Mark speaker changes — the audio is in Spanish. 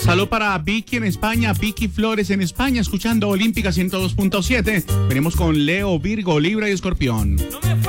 Speaker 1: Salud para Vicky en España, Vicky Flores en España, escuchando Olímpica 102.7. Venimos con Leo, Virgo, Libra y Escorpión.